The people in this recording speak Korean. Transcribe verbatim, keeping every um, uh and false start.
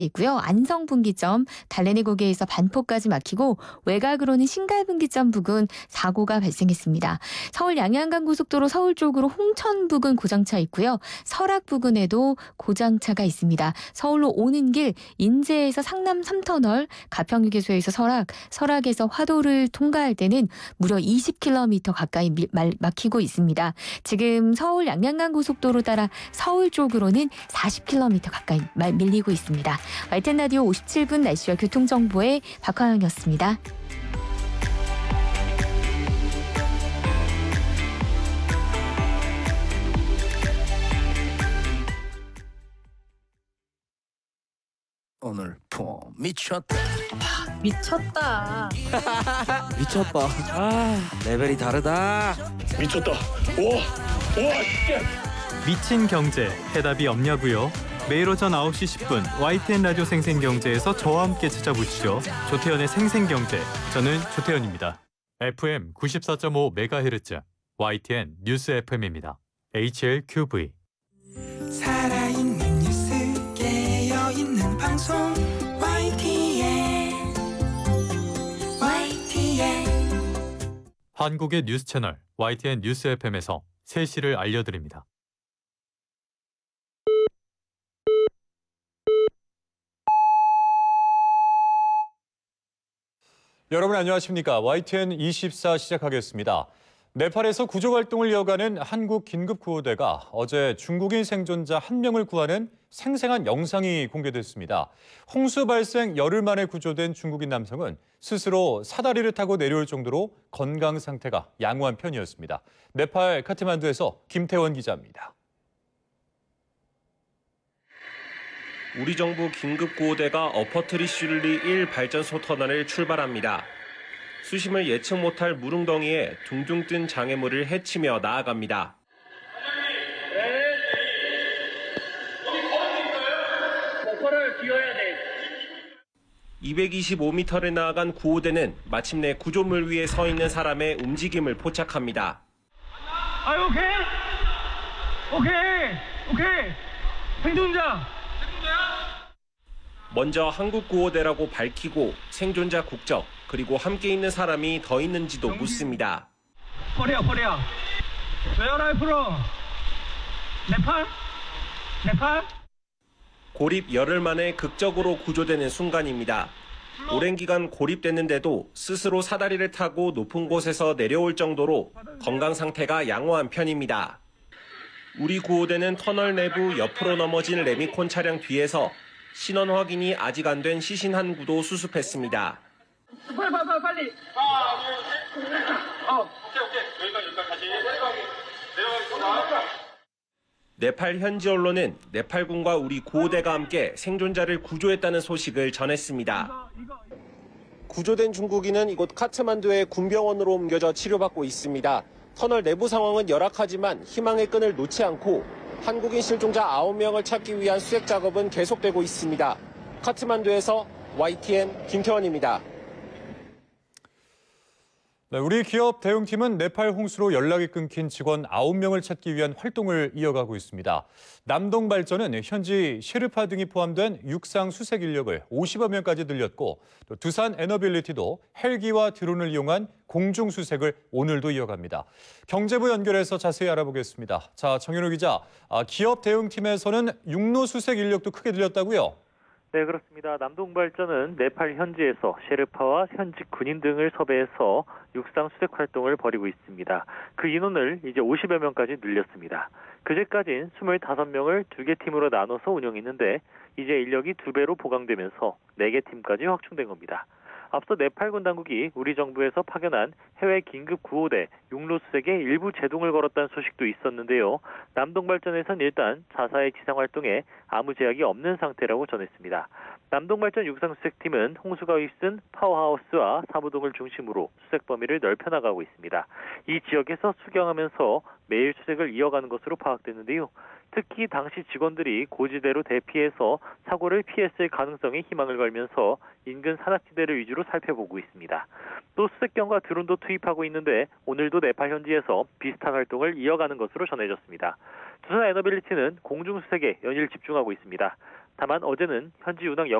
있고요. 안성분기점, 달래내 고개에서 반포까지 막히고 외곽으로는 신갈분기점 부근 사고가 발생했습니다. 서울 양양간 고속도로 서울 쪽으로 홍천 부근 고장차 있고요. 설악 부근에도 고장차가 있습니다. 서울로 오는 길 인제에서 상남 삼 터널, 가평휴게소에서 설악, 설악에서 화도를 통과할 때는 무려 이십 킬로미터 가까이 미, 말, 막히고 있습니다. 지금 서울 양양간 고속도로 따라 서울 쪽으로는 사십 킬로미터 가까이 말, 밀리고 있습니다. 와이티엔 라디오 오십칠 분 날씨와 교통정보의 박화영이었습니다. 오늘 폼 미쳤다. 미쳤다. 미쳤다. 아, 레벨이 다르다. 미쳤다. 우와, 우와, 진짜. 미친 경제 해답이 없냐고요? 매일 오전 아홉 시 십 분 와이티엔 라디오 생생경제에서 저와 함께 찾아보시죠. 조태현의 생생경제. 저는 조태현입니다. 에프엠 구십사 점 오 메가헤르츠 와이티엔 뉴스 에프엠입니다. 에이치엘큐브이. 살아있는 뉴스 깨어있는 방송 와이티엔 와이티엔 한국의 뉴스 채널 와이티엔 뉴스 에프엠에서 세 시를 알려드립니다. 여러분 안녕하십니까? 와이티엔 이십사 시작하겠습니다. 네팔에서 구조활동을 이어가는 한국 긴급구호대가 어제 중국인 생존자 한 명을 구하는 생생한 영상이 공개됐습니다. 홍수 발생 열흘 만에 구조된 중국인 남성은 스스로 사다리를 타고 내려올 정도로 건강 상태가 양호한 편이었습니다. 네팔 카트만두에서 김태원 기자입니다. 우리 정부 긴급구호대가 어퍼트리슐리 일 발전소 터널을 출발합니다. 수심을 예측 못할 물웅덩이에 둥둥 뜬 장애물을 헤치며 나아갑니다. 이백이십오 미터를 나아간 구호대는 마침내 구조물 위에 서 있는 사람의 움직임을 포착합니다. 아, 오케이, 오케이, 오케이. 생존자. 먼저 한국 구호대라고 밝히고 생존자 국적 그리고 함께 있는 사람이 더 있는지도 묻습니다. 코리아, 코리아. Where are you from? 네팔? 네팔? 고립 열흘 만에 극적으로 구조되는 순간입니다. 오랜 기간 고립됐는데도 스스로 사다리를 타고 높은 곳에서 내려올 정도로 건강 상태가 양호한 편입니다. 우리 구호대는 터널 내부 옆으로 넘어진 레미콘 차량 뒤에서 신원 확인이 아직 안 된 시신 한 구도 수습했습니다. 빨리, 빨리, 빨리. 아, 네. 어, 오케이, 오케이. 여기까지, 여기까지. 내려가겠습니다. 네팔 현지 언론은 네팔군과 우리 구호대가 함께 생존자를 구조했다는 소식을 전했습니다. 구조된 중국인은 이곳 카트만두의 군병원으로 옮겨져 치료받고 있습니다. 터널 내부 상황은 열악하지만 희망의 끈을 놓지 않고 한국인 실종자 아홉 명을 찾기 위한 수색 작업은 계속되고 있습니다. 카트만두에서 와이티엔 김태원입니다. 네, 우리 기업 대응팀은 네팔 홍수로 연락이 끊긴 직원 아홉 명을 찾기 위한 활동을 이어가고 있습니다. 남동발전은 현지 셰르파 등이 포함된 육상 수색 인력을 오십여 명까지 늘렸고 또 두산 에너빌리티도 헬기와 드론을 이용한 공중 수색을 오늘도 이어갑니다. 경제부 연결해서 자세히 알아보겠습니다. 자, 정현우 기자, 기업 대응팀에서는 육로 수색 인력도 크게 늘렸다고요? 네, 그렇습니다. 남동발전은 네팔 현지에서 셰르파와 현지 군인 등을 섭외해서 육상 수색 활동을 벌이고 있습니다. 그 인원을 이제 오십여 명까지 늘렸습니다. 그제까진 이십오 명을 두 개 팀으로 나눠서 운영했는데 이제 인력이 두 배로 보강되면서 네 개 팀까지 확충된 겁니다. 앞서 네팔군 당국이 우리 정부에서 파견한 해외 긴급 구호대 육로 수색에 일부 제동을 걸었다는 소식도 있었는데요. 남동발전에선 일단 자사의 지상 활동에 아무 제약이 없는 상태라고 전했습니다. 남동발전 육상수색팀은 홍수가 휩쓴 파워하우스와 사무동을 중심으로 수색 범위를 넓혀나가고 있습니다. 이 지역에서 수경하면서 매일 수색을 이어가는 것으로 파악됐는데요. 특히 당시 직원들이 고지대로 대피해서 사고를 피했을 가능성에 희망을 걸면서 인근 산악지대를 위주로 살펴보고 있습니다. 또 수색경과 드론도 투입하고 있는데 오늘도 네팔 현지에서 비슷한 활동을 이어가는 것으로 전해졌습니다. 두산 에너빌리티는 공중수색에 연일 집중하고 있습니다. 다만 어제는 현지 운항